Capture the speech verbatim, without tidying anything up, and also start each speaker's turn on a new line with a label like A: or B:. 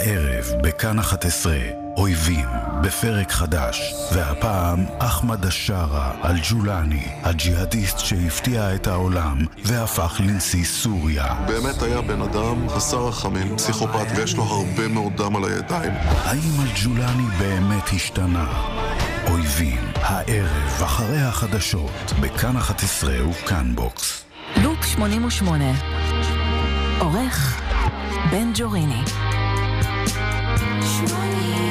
A: הערב בכאן אחת עשרה, אויבים, בפרק חדש, והפעם אחמד השרה אל-ג'ולני, הג'יהאדיסט שהפתיע את העולם והפך לנשיא סוריה.
B: באמת היה בן אדם חסר רחמים, פסיכופת, ויש לו הרבה מאוד דם על הידיים.
A: האם אל-ג'ולני באמת השתנה? אויבים, הערב אחרי החדשות, בכאן אחת עשרה וכאן בוקס.
C: לופ שמונים ושמונה, עורך בן ג'וריני. שמונים